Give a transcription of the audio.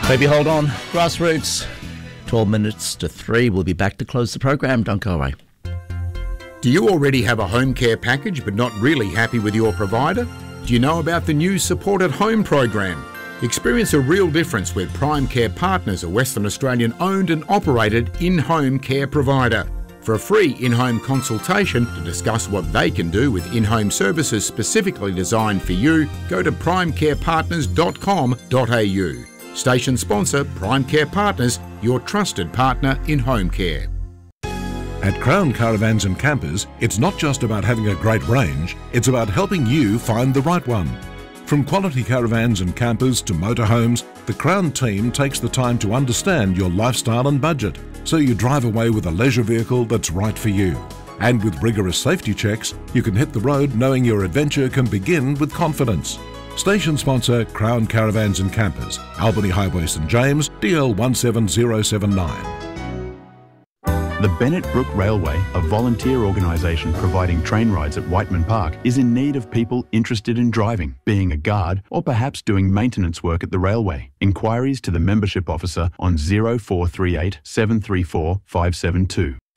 Baby, hold on. Grassroots. 12 minutes to 3. We'll be back to close the program. Don't go away. Do you already have a home care package but not really happy with your provider? Do you know about the new Support at Home program? Experience a real difference with Prime Care Partners, a Western Australian owned and operated in-home care provider. For a free in-home consultation to discuss what they can do with in-home services specifically designed for you, go to primecarepartners.com.au. Station sponsor Prime Care Partners, your trusted partner in home care. At Crown Caravans and Campers, it's not just about having a great range, it's about helping you find the right one. From quality caravans and campers to motorhomes, the Crown team takes the time to understand your lifestyle and budget, so you drive away with a leisure vehicle that's right for you. And with rigorous safety checks, you can hit the road knowing your adventure can begin with confidence. Station sponsor Crown Caravans and Campers, Albany Highway St James, DL 17079. The Bennett Brook Railway, a volunteer organisation providing train rides at Whiteman Park, is in need of people interested in driving, being a guard, or perhaps doing maintenance work at the railway. Inquiries to the membership officer on 0438 734 572.